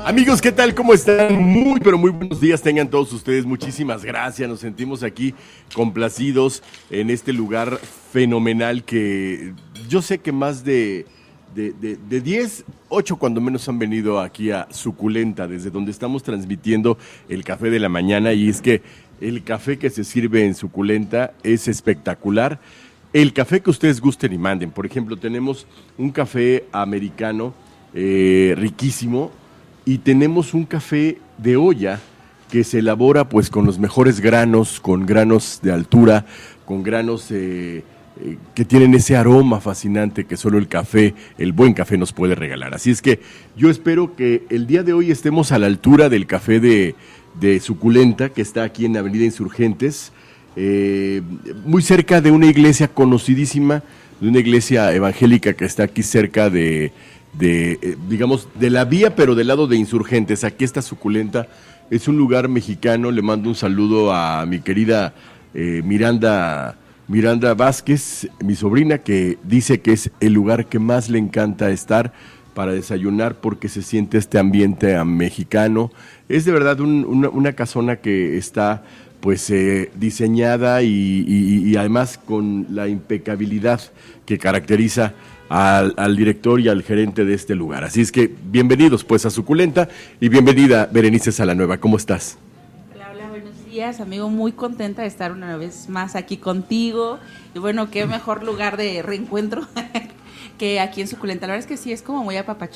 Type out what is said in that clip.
Amigos, ¿qué tal? ¿Cómo están? Muy, pero muy buenos días tengan todos ustedes. Muchísimas gracias. Nos sentimos aquí complacidos en este lugar fenomenal que yo sé que más de 10, 8 cuando menos han venido aquí a Suculenta, desde donde estamos transmitiendo el café de la mañana. Y es que el café que se sirve en Suculenta es espectacular. El café que ustedes gusten y manden. Por ejemplo, tenemos un café americano riquísimo. Y tenemos un café de olla que se elabora pues con los mejores granos, con granos de altura, con granos que tienen ese aroma fascinante que solo el café, el buen café nos puede regalar. Así es que yo espero que el día de hoy estemos a la altura del café de Suculenta, que está aquí en Avenida Insurgentes, muy cerca de una iglesia conocidísima, de una iglesia evangélica que está aquí cerca digamos, de la vía, pero del lado de Insurgentes. Aquí está Suculenta, es un lugar mexicano. Le mando un saludo a mi querida Miranda Vázquez, mi sobrina, que dice que es el lugar que más le encanta estar para desayunar porque se siente este ambiente mexicano. Es de verdad una casona que está pues diseñada y además con la impecabilidad que caracteriza al director y al gerente de este lugar. Así es que bienvenidos pues a Suculenta y bienvenida Berenice Salanueva. ¿Cómo estás? Hola, buenos días, amigo. Muy contenta de estar una vez más aquí contigo. Y bueno, qué mejor lugar de reencuentro que aquí en Suculenta. La verdad es que sí, es como muy apapachable.